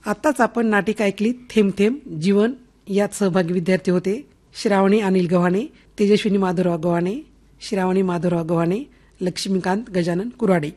आताच आपण नाटिका ऐकली थेंब थेंब जीवन. यात सहभागी विद्यार्थी होते श्रावणी अनिल गव्हाणे, तेजस्विनी माधुराव गव्हाणे, श्रावणी माधुराव गव्हाणे, लक्ष्मीकांत गजानन कुराडे.